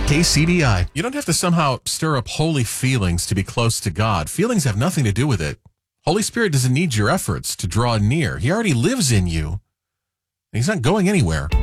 KCDI. You don't have to somehow stir up holy feelings to be close to God. Feelings have nothing to do with it. Holy Spirit doesn't need your efforts to draw near. He already lives in you. He's not going anywhere.